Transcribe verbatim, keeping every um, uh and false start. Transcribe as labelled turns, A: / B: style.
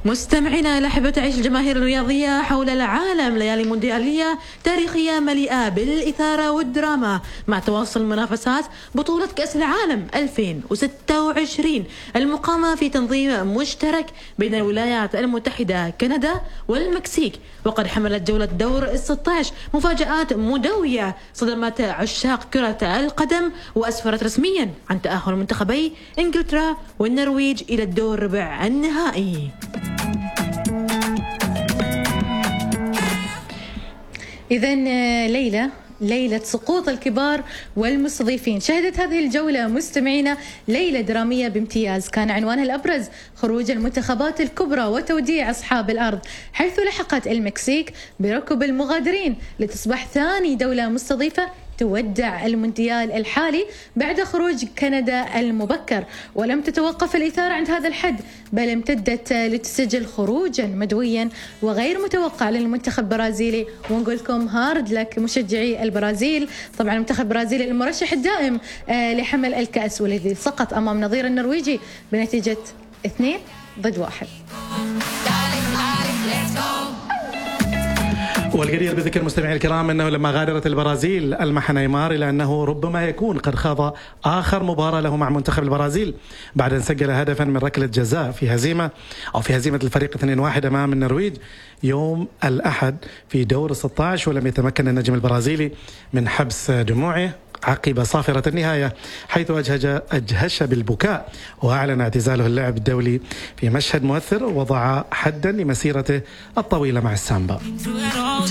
A: مستمعينا الأحبة، تعيش الجماهير الرياضية حول العالم ليالي مونديالية تاريخية مليئة بالإثارة والدراما مع تواصل منافسات بطولة كأس العالم ألفين وستة وعشرين المقامة في تنظيم مشترك بين الولايات المتحدة كندا والمكسيك. وقد حملت جولة دور الستة عشر مفاجآت مدوية صدمت عشاق كرة القدم وأسفرت رسميا عن تأهل منتخبي إنجلترا والنرويج إلى الدور ربع النهائي.
B: إذن ليلى ليلة سقوط الكبار والمستضيفين، شهدت هذه الجولة مستمعينا ليلة درامية بامتياز، كان عنوانها الأبرز خروج المنتخبات الكبرى وتوديع أصحاب الأرض، حيث لحقت المكسيك بركب المغادرين لتصبح ثاني دولة مستضيفة تودع المونديال الحالي بعد خروج كندا المبكر. ولم تتوقف الإثارة عند هذا الحد، بل امتدت لتسجل خروجا مدويا وغير متوقع للمنتخب البرازيلي. ونقول لكم هارد لك مشجعي البرازيل، طبعا المنتخب البرازيلي المرشح الدائم لحمل الكأس والذي سقط أمام نظير النرويجي بنتيجة اثنين ضد واحد.
C: والجدير بذكر مستمعي الكرام أنه لما غادرت البرازيل ألمح نيمار إلى أنه ربما يكون قد خاض آخر مباراة له مع منتخب البرازيل بعد أن سجل هدفا من ركلة جزاء في هزيمة أو في هزيمة الفريق اثنين واحد أمام النرويج يوم الأحد في دور ستة عشر. ولم يتمكن النجم البرازيلي من حبس دموعه عقب صافرة النهاية، حيث أجهج أجهش بالبكاء وأعلن اعتزاله اللعب الدولي في مشهد مؤثر وضع حدا لمسيرته الطويلة مع السامبا.